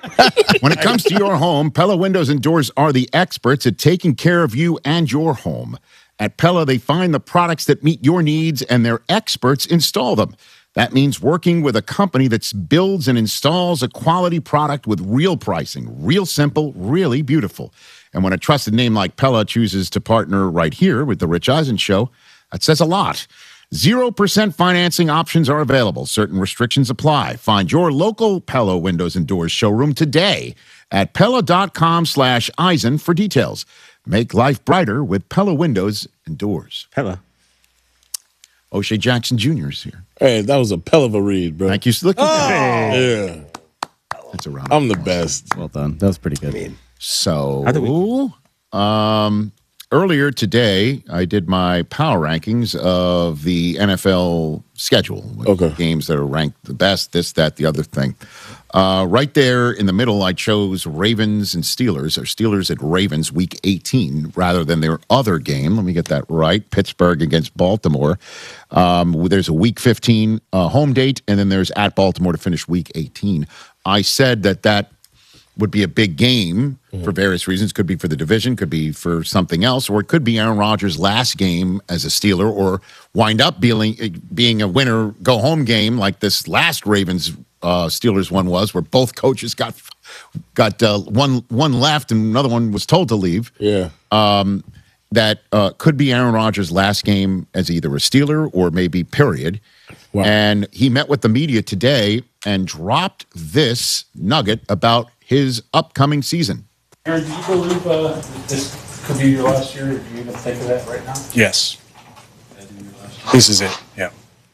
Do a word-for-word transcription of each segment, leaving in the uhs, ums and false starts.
When it comes to your home, Pella Windows and Doors are the experts at taking care of you and your home. At Pella, they find the products that meet your needs, and their experts install them. That means working with a company that builds and installs a quality product with real pricing, real simple, really beautiful. And when a trusted name like Pella chooses to partner right here with The Rich Eisen Show, that says a lot. zero percent financing options are available. Certain restrictions apply. Find your local Pella Windows and Doors showroom today at Pella.com slash Eisen for details. Make life brighter with Pella Windows and Doors. Pella. O'Shea Jackson Junior is here. Hey, that was a pell of a read, bro. Thank you. Look at oh, that. Yeah. That's a round. I'm the best. Well done. That was pretty good. I mean, so, we- um, earlier today, I did my power rankings of the N F L schedule. With okay. Games that are ranked the best, this, that, the other thing. Uh, right there in the middle, I chose Ravens and Steelers, or Steelers at Ravens week eighteen, rather than their other game. Let me get that right. Pittsburgh against Baltimore. Um, there's a week fifteen uh, home date, and then there's at Baltimore to finish week eighteen. I said that that would be a big game mm-hmm. for various reasons. Could be for the division, could be for something else, or it could be Aaron Rodgers' last game as a Steeler, or wind up being, being a winner go-home game like this last Ravens uh, Steelers one was, where both coaches got got uh, one one left and another one was told to leave. Yeah. Um, that uh, could be Aaron Rodgers' last game as either a Steeler or maybe period. Wow. And he met with the media today and dropped this nugget about his upcoming season. Aaron, do you believe uh, this could be your last year? Do you even think of that right now? Yes. This is it, yeah.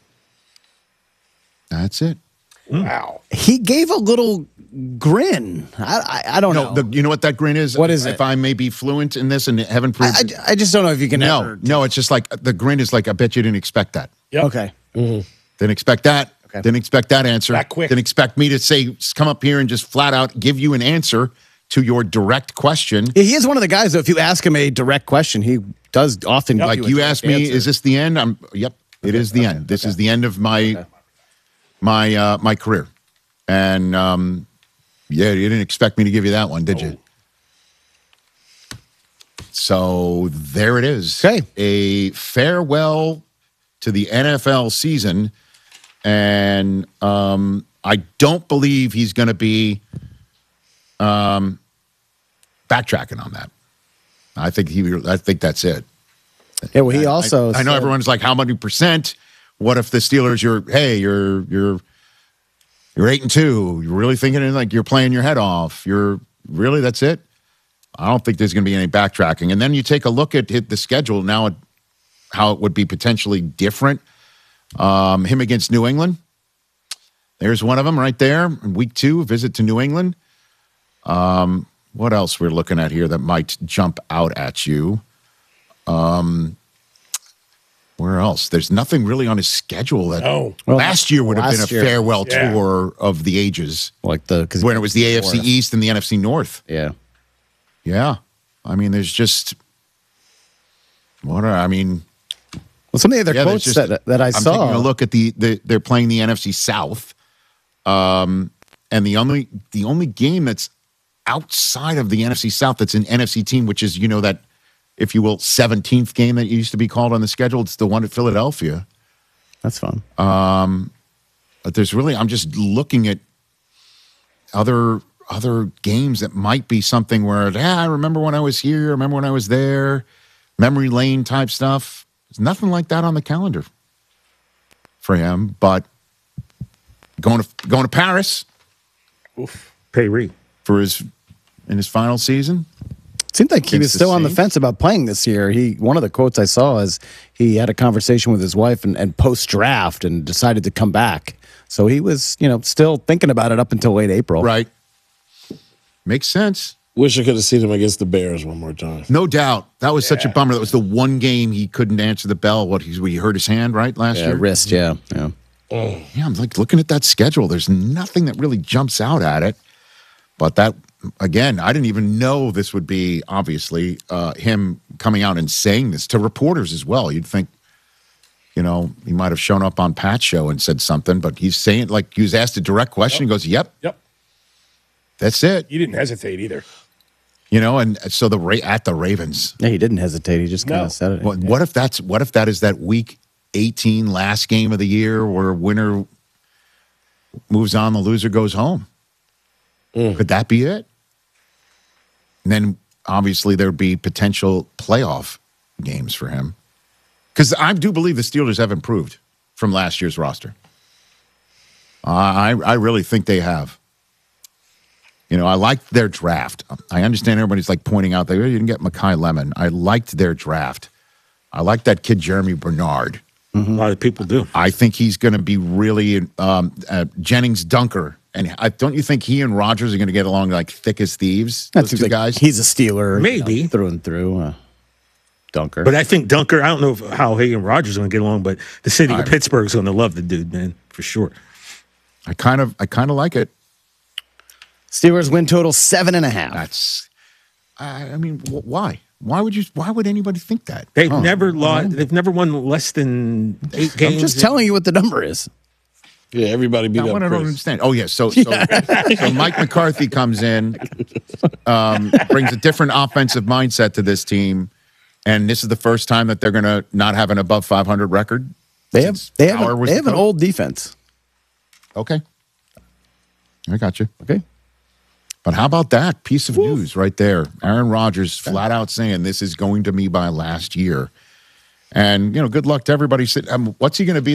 That's it. Wow. He gave a little grin. I I, I don't no, know. The, you know what that grin is? What is if it? If I may be fluent in this and haven't proved I, it. I, I just don't know if you can No, ever no, it's just like the grin is like, I bet you didn't expect that. Yep. Okay. Mm-hmm. Didn't expect that. Okay. Didn't expect that answer. That quick. Didn't expect me to say, come up here and just flat out give you an answer to your direct question. Yeah, he is one of the guys, though, if you ask him a direct question, he does often give Like you a you direct asked me, answer. is this the end? I'm, yep, it Okay, is the okay, end. This okay. is the end of my Okay. my uh, my career. And um, yeah, you didn't expect me to give you that one, did you? So there it is. Okay. A farewell to the N F L season. And um, I don't believe he's going to be um, backtracking on that. I think he. I think that's it. Yeah, well, he I- also. I, I know said- everyone's like, how many percent? What if the Steelers? You're hey, you're you're you're eight and two. You're really thinking like you're playing your head off. You're really that's it. I don't think there's going to be any backtracking. And then you take a look at it, the schedule now, how it would be potentially different. Um, him against New England. There's one of them right there. Week two, visit to New England. Um, what else we're looking at here that might jump out at you? Um, where else? There's nothing really on his schedule that Oh. Well, last year would have been a last year- farewell yeah. tour of the ages like the because when it was the A F C East and the N F C North. Yeah. Yeah. I mean, there's just what are, I mean, Well, some of the other yeah, there's quotes just- that that I I'm saw. taking a look at the, the they're playing the N F C South. Um, and the only the only game that's outside of the N F C South that's an N F C team, which is, you know, that, if you will, seventeenth game that used to be called on the schedule, it's the one at Philadelphia. That's fun. Um, but there's really, I'm just looking at other other games that might be something where, yeah, I remember when I was here, I remember when I was there, memory lane type stuff. There's nothing like that on the calendar for him. But going to going to Paris Oof. Payre. for his in his final season. Seemed like he was Against the still on the Saints? fence about playing this year. He one of the quotes I saw is he had a conversation with his wife and, and post draft and decided to come back. So he was, you know, still thinking about it up until late April. Right. Makes sense. Wish I could have seen him against the Bears one more time. No doubt. That was such a bummer. That was the one game he couldn't answer the bell. What he, he hurt his hand, right, last Yeah, year? wrist. Yeah, yeah. Yeah, I'm like looking at that schedule. There's nothing that really jumps out at it. But that, again, I didn't even know this would be, obviously, uh, him coming out and saying this to reporters as well. You'd think, you know, he might have shown up on Pat's show and said something, but he's saying, like, he was asked a direct question. He goes, yep. Yep. That's it. You didn't hesitate either. You know, and so the Ra- at the Ravens. Yeah, he didn't hesitate. He just kind No. of said it. What, what if that's what if that is that week eighteen last game of the year where winner moves on, the loser goes home? Could that be it? And then obviously there'd be potential playoff games for him. Because I do believe the Steelers have improved from last year's roster. Uh, I I really think they have. You know, I liked their draft. I understand everybody's like pointing out that you didn't get Mekhi Lemon. I liked their draft. I like that kid Jeremy Bernard. A lot of people do. I think he's going to be really um, uh, Jennings Dunker. And I, don't you think he and Rodgers are going to get along like thick as thieves? That Those seems two like guys. He's a Steeler. you know, Maybe. through and through. Uh, Dunker. But I think Dunker, I don't know if, how he and Rogers are going to get along, but the city I- of Pittsburgh's going to love the dude, man, for sure. I kind of, I kind of like it. Steelers win total seven and a half. That's, I, I mean, wh- why? Why would you? Why would anybody think that? They've Huh. never lost. They've never won less than eight games. I'm just telling you what the number is. Yeah, everybody beat That up one I don't Chris. understand. Oh yeah, so so, so Mike McCarthy comes in, um, brings a different offensive mindset to this team, and this is the first time that they're going to not have an above five hundred record. They have since they have, Bauer a, was they the have an coach. old defense. Okay, I got you. Okay. But how about that piece of news right there? Aaron Rodgers flat out saying this is going to be my last year. And, you know, good luck to everybody. Sit- Um, what's he going to be